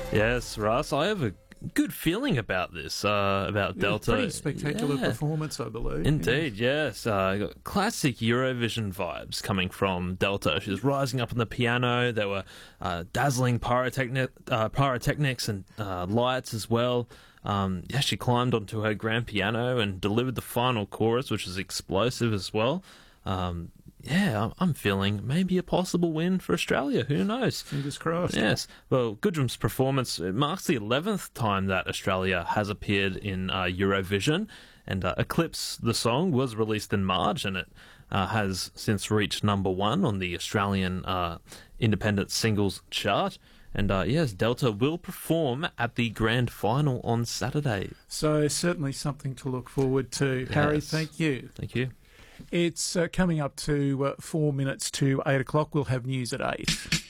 Yes, Russ, I have a good feeling about this, about Delta. Pretty spectacular performance, I believe. Indeed, yes. Got classic Eurovision vibes coming from Delta. She was rising up on the piano. There were dazzling pyrotechnics and lights as well. She climbed onto her grand piano and delivered the final chorus, which was explosive as well. I'm feeling maybe a possible win for Australia. Who knows? Fingers crossed. Yes. Well, Goodrum's performance, it marks the 11th time that Australia has appeared in Eurovision, and Eclipse, the song, was released in March, and it has since reached number 1 on the Australian independent singles chart. And yes, Delta will perform at the grand final on Saturday. So certainly something to look forward to. Yes. Harry, thank you. Thank you. It's coming up to 4 minutes to 8 o'clock. We'll have news at 8.